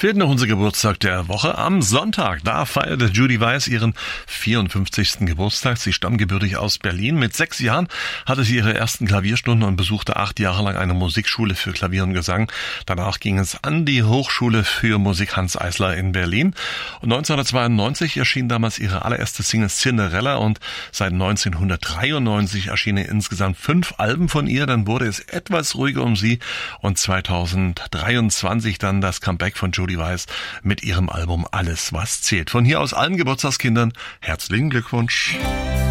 Fehlt noch unser Geburtstag der Woche. Am Sonntag, da feierte Judy Weiss ihren 54. Geburtstag. Sie stammt gebürtig aus Berlin. Mit 6 Jahren hatte sie ihre ersten Klavierstunden und besuchte 8 Jahre lang eine Musikschule für Klavier und Gesang. Danach ging es an die Hochschule für Musik Hanns Eisler in Berlin. Und 1992 erschien damals ihre allererste Single Cinderella und seit 1993 erschienen insgesamt 5 Alben von ihr. Dann wurde es etwas ruhiger um sie und 2023 dann das Comeback von Judy Weiss mit ihrem Album Alles, was zählt. Von hier aus allen Geburtstagskindern herzlichen Glückwunsch.